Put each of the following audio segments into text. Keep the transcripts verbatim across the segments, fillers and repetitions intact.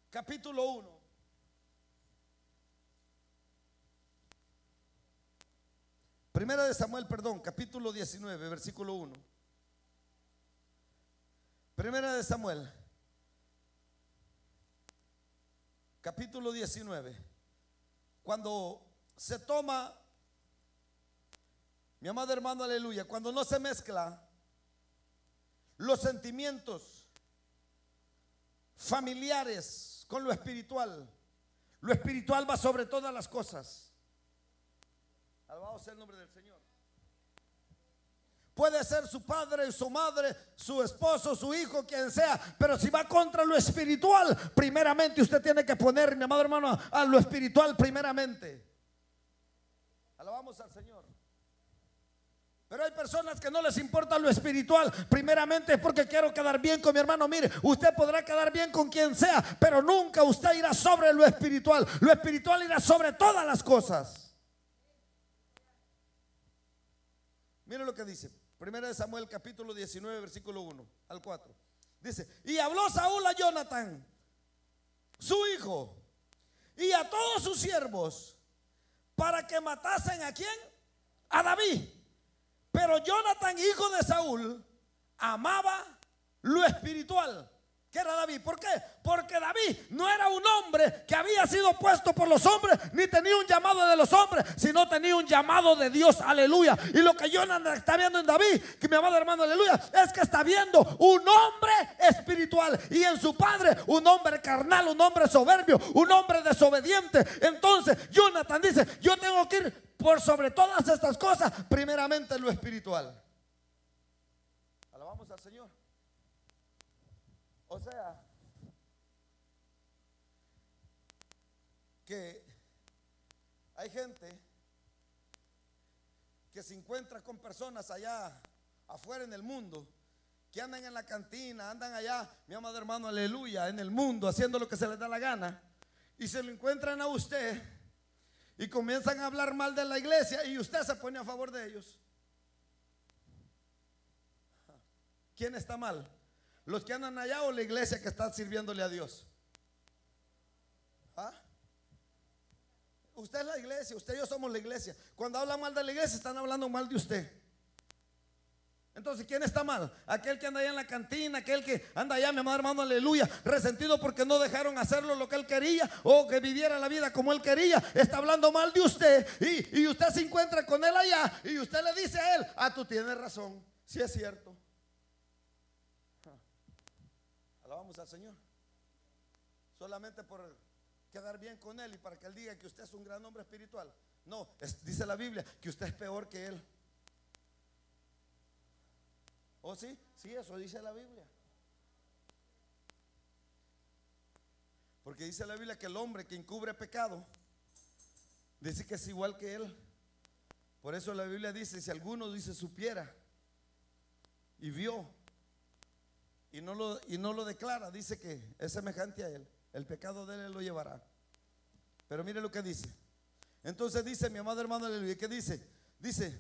capítulo uno. Primera de Samuel, perdón, capítulo diecinueve, versículo uno. Primera de Samuel, capítulo diecinueve. Cuando se toma, mi amado hermano, aleluya, cuando no se mezcla los sentimientos familiares con lo espiritual, lo espiritual va sobre todas las cosas. Alabado sea el nombre del Señor. Puede ser su padre, su madre, su esposo, su hijo, quien sea, pero si va contra lo espiritual, primeramente usted tiene que poner, mi amado hermano, a lo espiritual primeramente. Alabamos al Señor. Pero hay personas que no les importa lo espiritual. Primeramente es porque quiero quedar bien con mi hermano. Mire, usted podrá quedar bien con quien sea, pero nunca usted irá sobre lo espiritual. Lo espiritual irá sobre todas las cosas. Mire lo que dice Primera de Samuel, capítulo diecinueve, versículo uno al cuatro. Dice: y habló Saúl a Jonatán, su hijo, y a todos sus siervos, para que matasen ¿a quién? A David. Pero Jonatán, hijo de Saúl, amaba lo espiritual, que era David. ¿Por qué? Porque David no era un hombre que había sido puesto por los hombres, ni tenía un llamado de los hombres, sino tenía un llamado de Dios, aleluya. Y lo que Jonatán está viendo en David, que mi amado hermano, aleluya, es que está viendo un hombre espiritual, y en su padre un hombre carnal, un hombre soberbio, un hombre desobediente. Entonces Jonatán dice: yo tengo que ir por sobre todas estas cosas, primeramente lo espiritual. Alabamos al Señor. O sea, que hay gente que se encuentra con personas allá afuera en el mundo, que andan en la cantina, andan allá, mi amado hermano, aleluya, en el mundo, haciendo lo que se les da la gana, y se lo encuentran a usted y comienzan a hablar mal de la iglesia, y usted se pone a favor de ellos. ¿Quién está mal? ¿Los que andan allá o la iglesia que está sirviéndole a Dios? ¿Ah? Usted es la iglesia, usted y yo somos la iglesia. Cuando hablan mal de la iglesia, están hablando mal de usted. Entonces, ¿quién está mal? Aquel que anda allá en la cantina, aquel que anda allá, mi amado hermano, aleluya, resentido porque no dejaron hacerlo lo que él quería, o que viviera la vida como él quería. Está hablando mal de usted, y, y usted se encuentra con él allá, y usted le dice a él: ah, tú tienes razón, sí es cierto. Alabamos al Señor. Solamente por quedar bien con él y para que él diga que usted es un gran hombre espiritual. No, es, dice la Biblia que usted es peor que él. ¿Oh sí? Sí, eso dice la Biblia. Porque dice la Biblia que el hombre que encubre pecado, dice que es igual que él. Por eso la Biblia dice: si alguno dice supiera y vio y no lo, y no lo declara, dice que es semejante a él. El pecado de él lo llevará. Pero mire lo que dice. Entonces dice, mi amado hermano, aleluya, ¿qué dice? Dice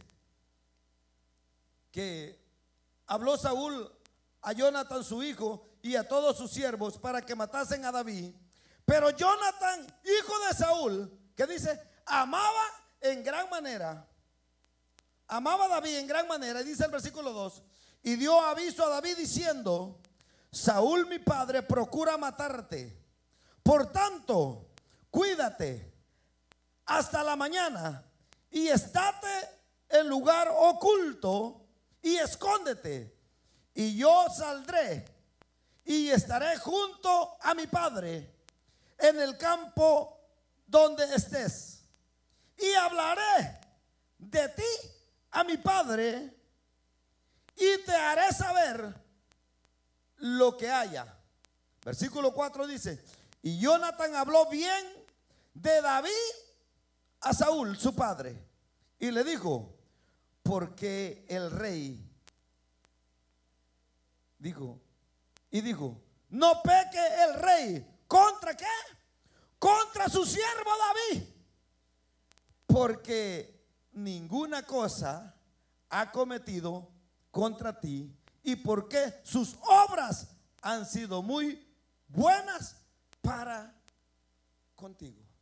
que habló Saúl a Jonatán su hijo y a todos sus siervos para que matasen a David. Pero Jonatán, hijo de Saúl, ¿qué dice? Amaba en gran manera, amaba a David en gran manera. Y dice el versículo dos: y dio aviso a David diciendo: Saúl mi padre procura matarte, por tanto cuídate hasta la mañana y estate en lugar oculto y escóndete, y yo saldré y estaré junto a mi padre en el campo donde estés, y hablaré de ti a mi padre y te haré saber lo que haya. Versículo cuatro dice: y Jonatán habló bien de David a Saúl su padre, y le dijo: porque el rey dijo, y dijo: no peque el rey contra ¿qué? Contra su siervo David, porque ninguna cosa ha cometido contra ti, y porque sus obras han sido muy buenas para contigo.